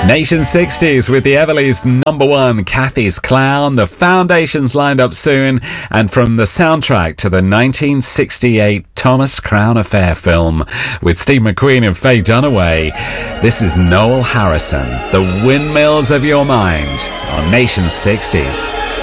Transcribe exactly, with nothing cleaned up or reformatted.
Nation sixties with the Everlys number one, Kathy's Clown. The Foundations lined up soon. And from the soundtrack to the nineteen sixty-eight Thomas Crown Affair film with Steve McQueen and Faye Dunaway, this is Noel Harrison, The Windmills of Your Mind on Nation sixties.